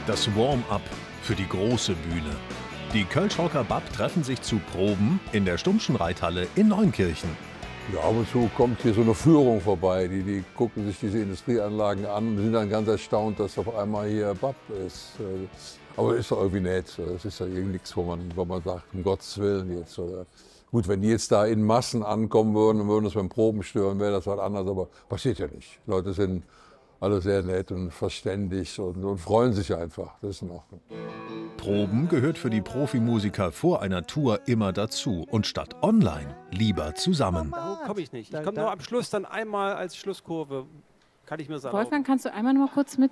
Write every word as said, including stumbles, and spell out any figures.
Das Warm-up für die große Bühne. Die Kölsch-Rocker B A P treffen sich zu Proben in der Stummschen Reithalle in Neunkirchen. Ja, ab und zu kommt hier so eine Führung vorbei. Die, die gucken sich diese Industrieanlagen an und sind dann ganz erstaunt, dass auf einmal hier B A P ist. Aber ist doch irgendwie nett. Das ist ja irgendwie nichts, wo man, wo man sagt, um Gottes Willen jetzt. Oder gut, wenn die jetzt da in Massen ankommen würden und würden uns beim Proben stören, wäre das was anderes. Aber passiert ja nicht. Die Leute sind alle sehr nett und verständig und, und freuen sich einfach. Das ist in Ordnung. Proben gehört für die Profimusiker vor einer Tour immer dazu und statt online lieber zusammen. Da komme ich nicht. Ich komme nur am Schluss dann einmal als Schlusskurve. Kann ich mir sagen. Wolfgang, kannst du einmal noch mal kurz mit